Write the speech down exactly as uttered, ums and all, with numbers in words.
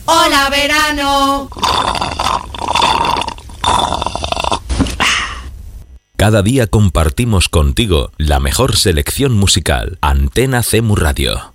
¡Hola, verano! Cada día compartimos contigo la mejor selección musical. Antena C M U Radio.